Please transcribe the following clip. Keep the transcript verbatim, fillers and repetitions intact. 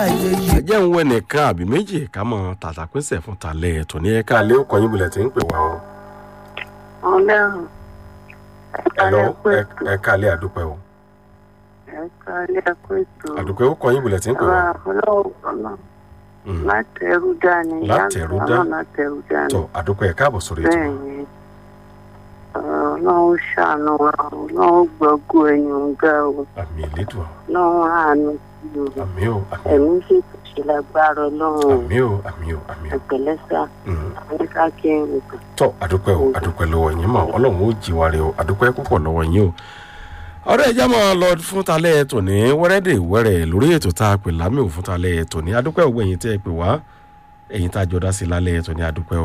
ayé yìí. ẹ jẹ́ ń wẹ́ nìkan àbí méjì ká mọ tàtàpínsẹ̀ fún talẹ̀ ètò ní ẹ̀ka alẹ́ ó kọyìn bulẹ̀ tí ń pè wá o. ọlọ́run ẹ̀ka alẹ́ àdúpẹ́ o. ẹ̀ka alẹ́ ẹ̀kọ́ ètò. àdúpẹ́ ó kọyìn bulẹ̀ tí ń pè wá. ọlọ́run látẹrú dání. látẹrú dání. látẹrú dání. tó àdúpẹ́ ẹ̀ káàbọ̀ sórí ètò. bẹ́ẹ̀ni ọlọ́run ṣàánú wa ọlọ́run gbọ́gbọ́ ẹ̀yìn ọ̀gá o. àmì ìlédùn. ọlọ́run àánú sí o. àmì o àmì o. ẹ̀mí sì kò ṣe lágbára ọlọ́run. àmì o àmì o àmì o. ẹ̀pẹ̀lẹ́sà àyíká kí n rìn. tó àdúpẹ́ o àdúpẹ́ lọ́wọ́ yín mọ̀ ọlọ́run ó jí wa rẹ o àdúpẹ́ púpọ̀ lọ́wọ́ yín o. ọ̀rẹ́ ìjà máa lọ fún talẹ́ tòní wẹ́rẹ́dẹ̀ wẹ́rẹ́ lórí ètò tá a pè lámì òfún talẹ́ tòní àdúpẹ́ ògbó ẹ̀yìn tẹ́ ẹ pè wá ẹ̀yìn tá a jọ dá sí lálẹ́ tòní àdúpẹ́